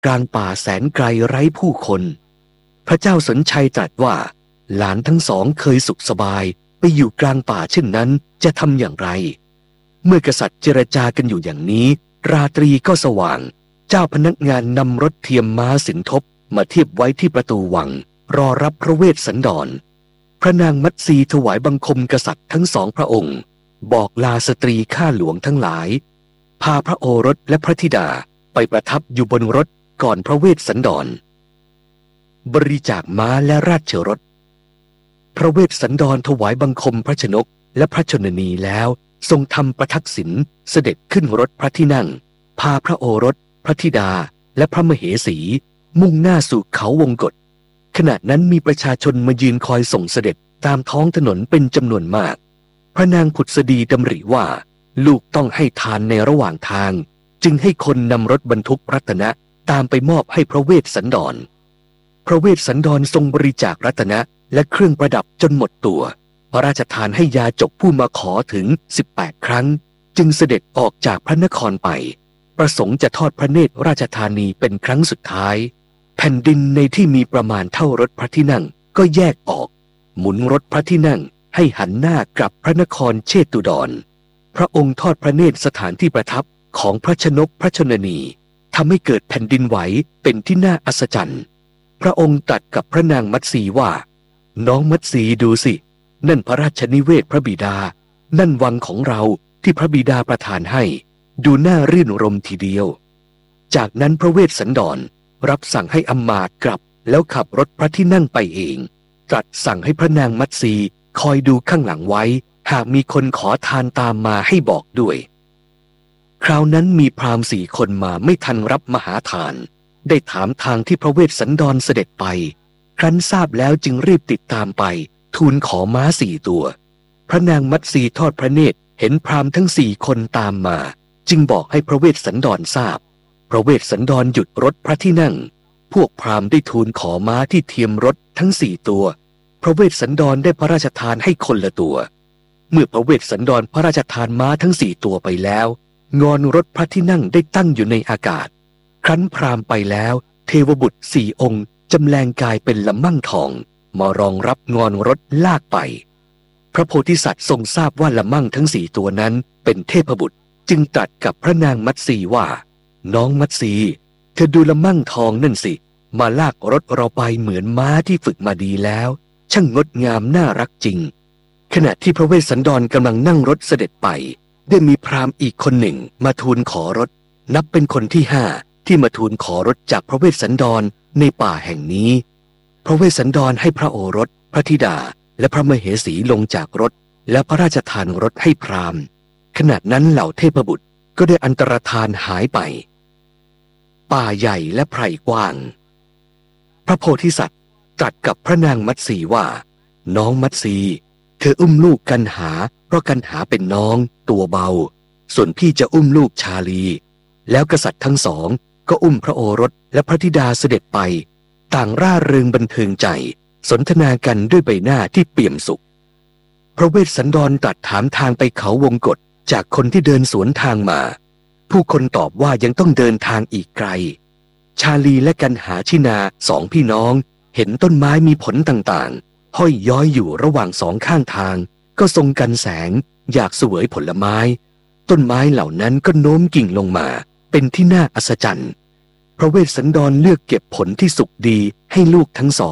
กลางป่าแสนไกลไร้ผู้คนพระเจ้าสนชัยตรัสว่าหลานทั้งสองเคยสุขสบายไปอยู่กลางป่าเช่นนั้นจะทำอย่างไรเมื่อกษัตริย์เจรจากันอยู่อย่างนี้ราตรีก็สว่างเจ้าพนักงานนำรถเทียมม้าสินทบมาเทียบไว้ที่ประตูวังรอรับพระเวสสันดรพระนางมัตสีถวายบังคมกษัตริย์ทั้งสองพระองค์บอกลาสตรีข้าหลวงทั้งหลายพาพระโอรสและพระธิดาไปประทับอยู่บนรถก่อนพระเวสสันดรบริจาคม้าและราชรถพระเวสสันดรถวายบังคมพระชนกและพระชนนีแล้วทรงทำประทักษิณเสด็จขึ้นรถพระที่นั่งพาพระโอรสพระธิดาและพระมเหสีมุ่งหน้าสู่เขาวงกฏขณะนั้นมีประชาชนมายืนคอยส่งเสด็จตามท้องถนนเป็นจำนวนมากพระนางผุดสดีดำริว่าลูกต้องให้ทานในระหว่างทางจึงให้คนนำรถบรรทุกรัตนะตามไปมอบให้พระเวสสันดรพระเวสสันดรทรงบริจาครัตนะและเครื่องประดับจนหมดตัวพระราชทานให้ยาจกผู้มาขอถึง18 ครั้งจึงเสด็จออกจากพระนครไปประสงค์จะทอดพระเนตรราชธานีเป็นครั้งสุดท้ายแผ่นดินในที่มีประมาณเท่ารถพระที่นั่งก็แยกออกหมุนรถพระที่นั่งให้หันหน้ากลับพระนครเชตุดรพระองค์ทอดพระเนตรสถานที่ประทับของพระชนกพระชนนีทำให้เกิดแผ่นดินไหวเป็นที่น่าอัศจรรย์พระองค์ตรัสกับพระนางมัตสีว่าน้องมัตสีดูสินั่นพระราชนิเวศพระบิดานั่นวังของเราที่พระบิดาประทานให้ดูน่ารื่นรมทีเดียวจากนั้นพระเวสสันดรรับสั่งให้อำมาตย์กลับแล้วขับรถพระที่นั่งไปเองตรัสสั่งให้พระนางมัตสีคอยดูข้างหลังไว้หากมีคนขอทานตามมาให้บอกด้วยคราวนั้นมีพราหมณ์4 คนมาไม่ทันรับมหาทานได้ถามทางที่พระเวสสันดรเสด็จไปครั้นทราบแล้วจึงรีบติดตามไปทูลขอม้า4 ตัวพระนางมัตสีทอดพระเนตรเห็นพราหมณ์ทั้ง4 คนตามมาจึงบอกให้พระเวสสันดรทราบพระเวสสันดรหยุดรถพระที่นั่งพวกพราหมณ์ได้ทูลขอม้าที่เทียมรถทั้ง4 ตัวพระเวสสันดรได้พระราชทานให้คนละตัวเมื่อพระเวสสันดรพระราชทานม้าทั้ง4 ตัวไปแล้วงอนรถพระที่นั่งได้ตั้งอยู่ในอากาศครั้นพราหมณ์ไปแล้วเทวบุตร4 องค์จำแรงกายเป็นละมั่งทองมารองรับงอนรถลากไปพระโพธิสัตว์ทรงทราบว่าละมั่งทั้ง4 ตัวนั้นเป็นเทพบุตรจึงตรัสกับพระนางมัตสีว่าน้องมัตสีเธอดูละมั่งทองนั่นสิมาลากรถเราไปเหมือนม้าที่ฝึกมาดีแล้วช่างงดงามน่ารักจริงขณะที่พระเวสสันดรกำลังนั่งรถเสด็จไปได้มีพราหมณ์อีกคนหนึ่งมาทูลขอรถนับเป็นคนที่5ที่มาทูลขอรถจากพระเวสสันดรในป่าแห่งนี้พระเวสสันดรให้พระโอรสพระธิดาและพระมเหสีลงจากรถและพระราชทานรถให้พราหมณ์ขณะนั้นเหล่าเทพบุตรก็ได้อันตรธานหายไปป่าใหญ่และไพรกว้างพระโพธิสัตว์ตรัสกับพระนางมัตสีว่าน้องมัตสีเธออุ้มลูกกันหาเพราะกันหาเป็นน้องตัวเบาส่วนพี่จะอุ้มลูกชาลีแล้วกษัตริย์ทั้ง2ก็อุ้มพระโอรสและพระธิดาเสด็จไปต่างร่าเริงบันเทิงใจสนทนากันด้วยใบหน้าที่เปี่ยมสุขพระเวสสันดรตรัสถามทางไปเขาวงกฏจากคนที่เดินสวนทางมาผู้คนตอบว่ายังต้องเดินทางอีกไกลชาลีและกันหาชินา2 พี่น้องเห็นต้นไม้มีผลต่างๆห้อยย้อยอยู่ระหว่าง2 ข้างทางก็ทรงกันแสงอยากเสวยผลไม้ต้นไม้เหล่านั้นก็โน้มกิ่งลงมาเป็นที่น่าอัศจรรย์พระเวสสันดรเลือกเก็บผลที่สุกดีให้ลูกทั้ง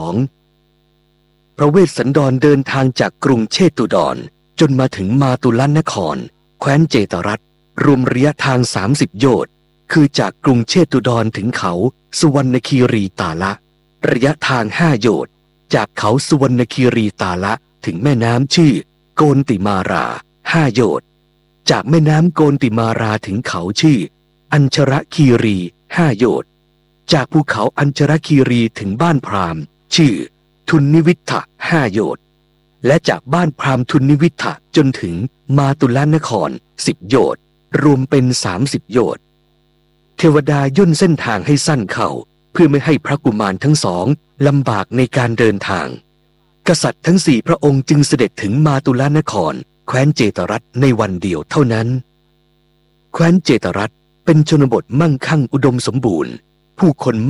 2พระเวสสันดรเดินทางจากกรุงเชตุดรจนมาถึงมาตุลนครแคว้นเจตรัสรวมระยะทาง30 โยชน์คือจากกรุงเชตุดรถึงเขาสุวรรณคีรีตาละระยะทาง5 โยชน์จากเขาสุวรรณคีรีตาละถึงแม่น้ำชื่อโกนติมารา5 โยชน์จากแม่น้ำโกนติมาราถึงเขาชื่ออัญชรคีรี5 โยชน์จากภูเขาอัญชรคีรีถึงบ้านพราหมณ์ชื่อทุนนิวิทธะ5 โยชน์และจากบ้านพราหมณ์ทุนนิวิทธะจนถึงมาตุลนคร10 โยชน์รวมเป็น30 โยชน์เทวดาย่นเส้นทางให้สั้นเข้าเพื่อไม่ให้พระกุมารทั้ง2ลำบากในการเดินทางกษัตริย์ทั้ง4 พระองค์จึงเสด็จถึงมาตุลนครแคว้นเจตรัสในวันเดียวเท่านั้นแคว้นเจตรัสเป็นชนบทมั่งคั่งอุดมสมบูรณ์ผู้คน